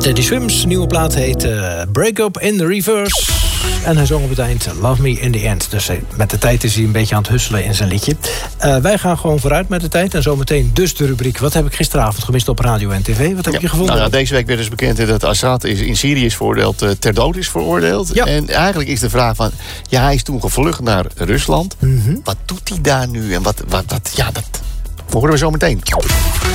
Teddy Swims nieuwe plaat heet Break Up in the Reverse. En hij zong op het eind Love Me in the End. Dus met de tijd is hij een beetje aan het husselen in zijn liedje. Wij gaan gewoon vooruit met de tijd. En zometeen dus de rubriek Wat heb ik gisteravond gemist op radio en tv? Wat heb je gevonden? Nou, deze week werd dus bekend dat Assad in Syrië is veroordeeld, ter dood is veroordeeld. Ja. En eigenlijk is de vraag van... Ja, hij is toen gevlucht naar Rusland. Mm-hmm. Wat doet hij daar nu? En dat horen we zo meteen.